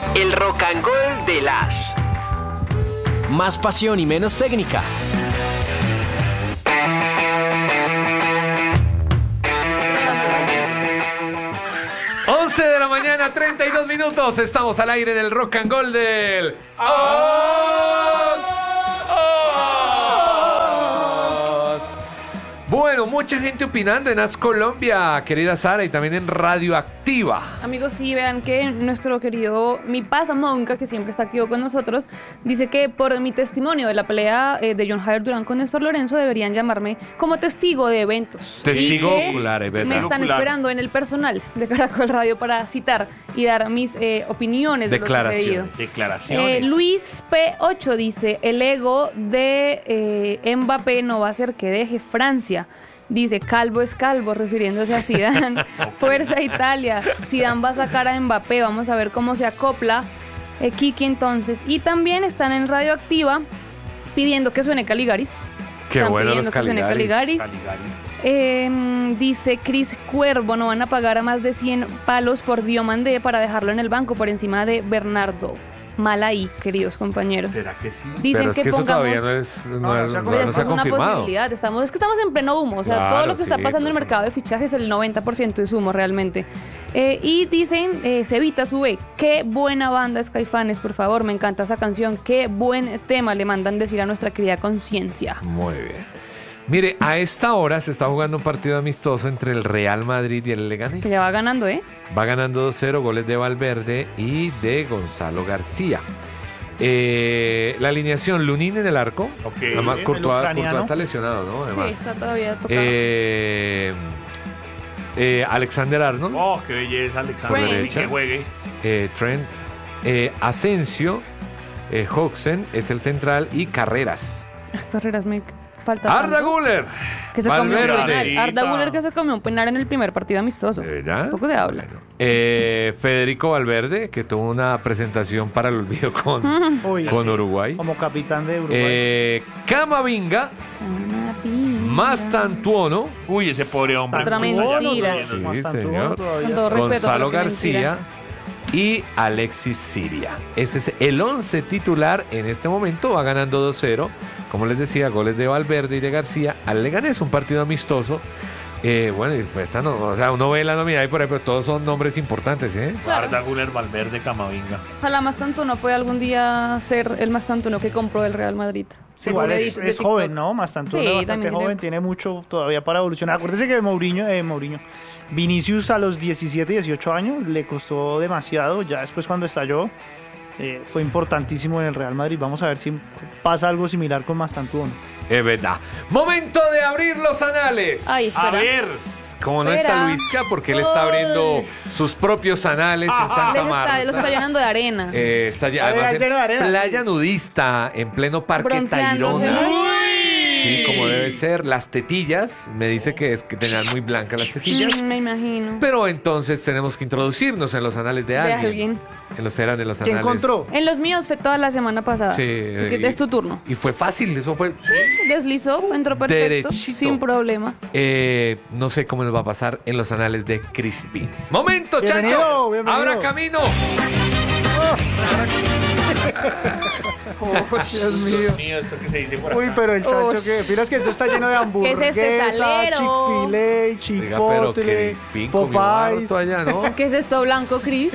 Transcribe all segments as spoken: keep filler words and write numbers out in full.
El Rock and Roll de las. Más pasión y menos técnica. once de la mañana, treinta y dos minutos. Estamos al aire del Rock and Roll del... ¡Os! ¡Os! Bueno, mucha gente opinando en As Colombia, querida Sara, y también en Radioactiva. Amigos, sí, vean que nuestro querido Mi Pasa Monca, que siempre está activo con nosotros, dice que por mi testimonio de la pelea eh, de John Javier Durán con Néstor Lorenzo deberían llamarme como testigo de eventos. Testigo Y que ocular, eh, me ¿verdad? están Ocular. esperando en el personal de Caracol Radio para citar y dar mis eh, opiniones de lo sucedido. Declaraciones. Declaraciones. Eh, Luis P ocho dice, el ego de eh, Mbappé no va a hacer que deje Francia. Dice, calvo es calvo, refiriéndose a Zidane. Fuerza Italia. Zidane va a sacar a Mbappé, vamos a ver cómo se acopla eh, Kiki entonces. Y también están en Radioactiva pidiendo que suene Caligaris. Qué Están bueno pidiendo los que suene Caligaris. Caligaris. Eh, dice Cris Cuervo, no van a pagar a más de cien palos por Diomandé para dejarlo en el banco por encima de Bernardo. Mal ahí, queridos compañeros. ¿Será que sí? Dicen Pero es que, que eso pongamos... todavía no, es, no, No, es- no se ha no- Pues no se ha es una confirmado. posibilidad, estamos, es que estamos en pleno humo, o sea, Claro, todo lo que está sí, pasando en el pues, mercado de fichajes, el noventa por ciento es humo realmente. Eh, y dicen, eh, Cevita sube, qué buena banda es Caifanes, por favor, me encanta esa canción, qué buen tema le mandan decir a nuestra querida conciencia. Muy bien. Mire, a esta hora se está jugando un partido amistoso entre el Real Madrid y el Leganés. Que ya va ganando, ¿eh? Va ganando dos cero, goles de Valverde y de Gonzalo García. Eh, la alineación, Lunin en el arco. Ok. Además, El Courtois, ucraniano. Courtois está lesionado, ¿no? Sí, Además. está todavía tocado. Eh, eh, Alexander Arnold, Oh, qué belleza, Alexander. Trent. Y que juegue. eh, Trent, eh, Asensio, eh, Hodgson es el central y Carreras. Ah, Carreras, me falta Arda tanto. Güler, Que se comió un Valverde. penal. Arda Güler que se comió un penal en el primer partido amistoso. ¿De verdad? Un poco de habla. Bueno. Eh, Federico Valverde, que tuvo una presentación para el olvido con, Uy, con sí, Uruguay. como capitán de Uruguay. Eh, Camavinga, Mastantuono, Uy, ese pobre hombre. Otra ¿cómo está ya mentira. sufriendo? Sí, Bastante señor. bueno todavía. Con todo respeto, Gonzalo pero qué García y Alexis Siria. Ese es el once titular en este momento. Va ganando dos cero. Como les decía, goles de Valverde y de García al Leganés, un partido amistoso. Eh, bueno, y pues esta no, o sea, uno ve la nominada y por ahí, pero todos son nombres importantes, ¿eh? Arda Güler, Valverde, Camavinga. Ojalá Mastantuono pueda algún día ser el Mastantuono que compró el Real Madrid. Sí, igual Según es, de- de es TikTok. joven, ¿no? Bastante, Sí, bastante también joven, tiene- tiene mucho todavía para evolucionar. Acuérdese que Mourinho, eh, Mourinho, Vinicius a los diecisiete, dieciocho años le costó demasiado. Ya después cuando estalló eh, fue importantísimo en el Real Madrid. Vamos a ver si pasa algo similar con Mastantuono. Es verdad. Momento de abrir los anales. Ay, A espera. ver. Como no Espera. está Luisca, porque él está abriendo sus propios anales en Santa Les está, Marta. los está llenando de arena. Eh, está ya- A ver, además lleno de en arena. playa nudista, en pleno parque Bronceándose. Tayrona. Uy. Sí, como debe ser. Las tetillas, me dice que es que tenían muy blancas las tetillas. Mm, me imagino. Pero entonces tenemos que introducirnos en los anales de De alguien. alguien. En los eran de los ¿Quién anales. encontró? En los míos fue toda la semana pasada. Sí, Así que y- es tu turno. Y fue fácil, eso fue. Deslizó, entró perfecto, Derechito. sin problema. Eh, no sé cómo nos va a pasar en los anales de Crispin. ¡Momento, Bienvenido, Chancho! bienvenido. ¡Abra camino! Dios mío. Mío, esto que se dice por acá. Uy, pero el chancho Ush. que... Miras que esto está lleno de hamburguesa, este salero? Chick-fil-A, Oiga, pero Chipotle, Crispin comió harto Popeyes. allá, ¿no? ¿Qué es esto blanco, Cris?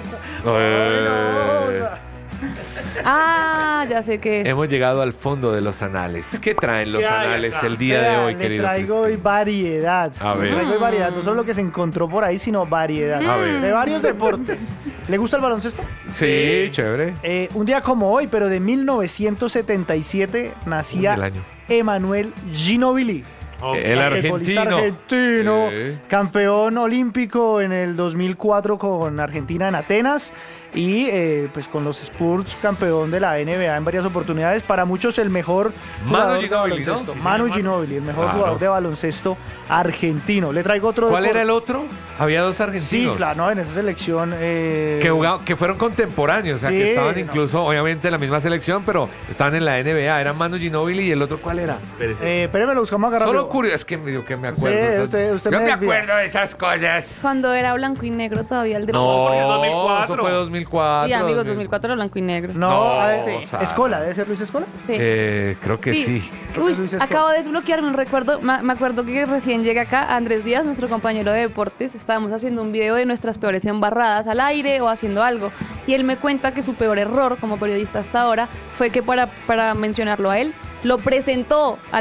Eh, Ah, ya sé qué es. Hemos llegado al fondo de los anales. ¿Qué traen los ¿Qué hay anales acá? el día de Vea, hoy, le querido traigo hoy Crispin? variedad. A Le ver. traigo hoy variedad, no solo lo que se encontró por ahí, sino variedad. A ver. De varios deportes. ¿Le gusta el baloncesto? Sí, chévere. Eh, un día como hoy, pero de mil novecientos setenta y siete, nacía El año. Emanuel Ginóbili. Ok. El basquetbolista argentino. argentino, Sí. campeón olímpico en el dos mil cuatro con Argentina en Atenas y eh, pues con los Spurs campeón de la N B A en varias oportunidades. Para muchos el mejor Manu jugador de Ginóbili, ¿no? baloncesto. Sí, Manu señor, Manu. Ginóbili, el mejor Claro. jugador de baloncesto argentino. Le traigo otro ¿Cuál deporte. era el otro? Había dos Sí, argentinos. claro, no, en esa selección. eh, Que, jugaban, que fueron contemporáneos, o sea, Sí, que estaban no. incluso, obviamente, en la misma selección, pero estaban en la N B A. Eran Manu Ginóbili y el otro, ¿cuál era? Espérese. Eh, espérame, lo buscamos acá Solo rápido. curioso, es que medio que me acuerdo. Sí, o sea, usted- usted yo me me desvía. acuerdo de esas cosas. Cuando era blanco y negro todavía el de No, porque es dos mil cuatro. eso fue dos mil cuatro. Sí, amigos, dos mil dos mil cuatro blanco y negro. No, No, a ver, Sara. Escola, ¿debe ser Luis Escola? Sí. Eh, creo que sí. Creo que Uy, Luis Escola. acabo de desbloquearme un recuerdo. Ma- Me acuerdo que recién llega acá Andrés Díaz, nuestro compañero de deportes. Estábamos haciendo un video de nuestras peores embarradas al aire o haciendo algo. Y él me cuenta que su peor error como periodista hasta ahora fue que, para, para mencionarlo a él, lo presentó al